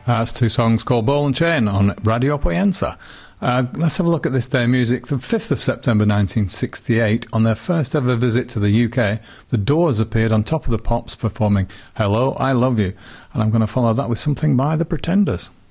That's two songs called Ball and Chain on Radio Poyensa. Let's have a look at this day in music. The 5th of September 1968, on their first ever visit to the UK, the Doors appeared on Top of the Pops performing Hello, I Love You. And I'm going to follow that with something by the Pretenders.